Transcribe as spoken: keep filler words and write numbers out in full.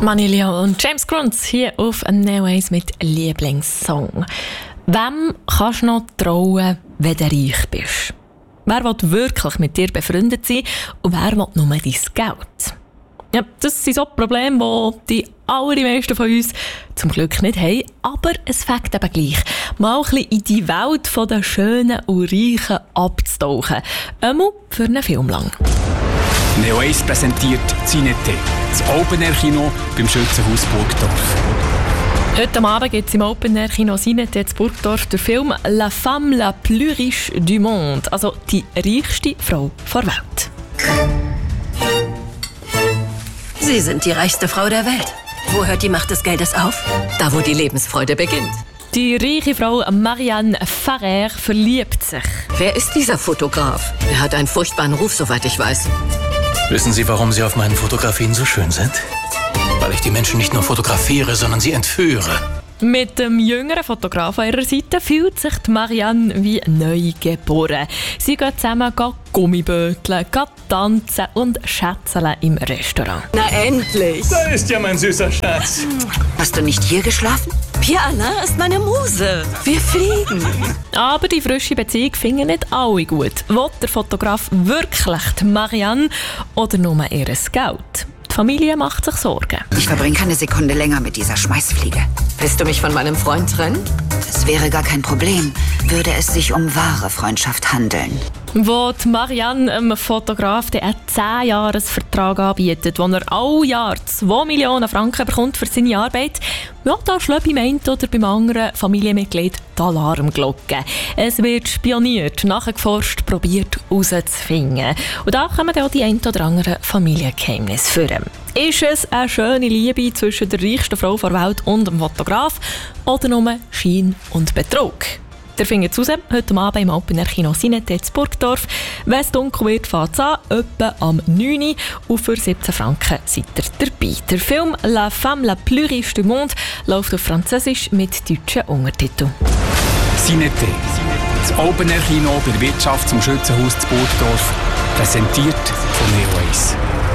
Manilio und James Grunz hier auf Neways mit Lieblingssong. Wem kannst du noch trauen, wenn du reich bist? Wer will wirklich mit dir befreundet sein und wer will nur dein Geld? Ja, das sind so Probleme, die die allermeisten von uns zum Glück nicht haben, aber es fängt eben gleich, mal ein bisschen in die Welt der Schönen und Reichen abzutauchen. Einmal für einen Film lang. Neways präsentiert Cinete, das Open-Air-Kino beim Schützenhaus Burgdorf. Heute Abend gibt es im Open-Air-Kino Cinete in Burgdorf der Film «La femme la plus riche du monde», also die reichste Frau der Welt. Sie sind die reichste Frau der Welt. Wo hört die Macht des Geldes auf? Da, wo die Lebensfreude beginnt. Die reiche Frau Marianne Farrer verliebt sich. Wer ist dieser Fotograf? Er hat einen furchtbaren Ruf, soweit ich weiß. Wissen Sie, warum Sie auf meinen Fotografien so schön sind? Weil ich die Menschen nicht nur fotografiere, sondern sie entführe. Mit dem jüngeren Fotograf an ihrer Seite fühlt sich die Marianne wie neu geboren. Sie gehen zusammen Gummiböteln, tanzen und schätzeln im Restaurant. Na endlich! Da ist ja mein süßer Schatz. Hast du nicht hier geschlafen? Piana ist meine Muse. Wir fliegen. Aber die frische Beziehung finden nicht alle gut. Will der Fotograf wirklich die Marianne oder nur ihr Geld? Die Familie macht sich Sorgen. Ich verbringe keine Sekunde länger mit dieser Schmeißfliege. Willst du mich von meinem Freund trennen? Es wäre gar kein Problem, würde es sich um wahre Freundschaft handeln. Wo die Marianne einem Fotograf einen zehn Jahres Vertrag anbietet, wo er alle Jahr zwei Millionen Franken bekommt für seine Arbeit, ja, da schlägt beim einen oder beim anderen Familienmitglied die Alarmglocke. Es wird spioniert, nachgeforscht, probiert herauszufinden. Und da kommen dann auch die ein oder anderen Familiengeheimnisse führen. Ist es eine schöne Liebe zwischen der reichsten Frau der Welt und dem Fotograf oder nur Schein und Betrug? Ihr findet es raus, heute Abend im Open-Air-Kino Cinete in Burgdorf. Wenn es dunkel wird, fängt es an, etwa am neun Uhr. Und für siebzehn Franken seid ihr dabei. Der Film «La femme la plus riche du monde» läuft auf Französisch mit deutschen Untertiteln. Cinete, das Open-Air-Kino bei der Wirtschaft zum Schützenhaus Burgdorf, präsentiert von Neways.